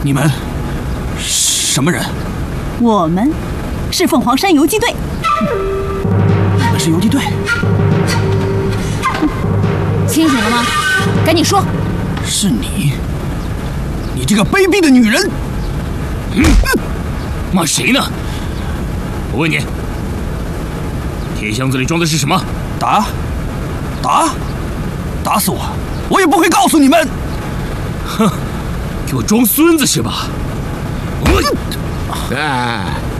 你们什么人？ 我们是凤凰山游击队。 你们是游击队？ 清醒了吗？赶紧说！ 是你，你这个卑鄙的女人！ 骂谁呢？我问你，铁箱子里装的是什么？ 打死我，我也不会告诉你们。 哼，给我装孙子是吧？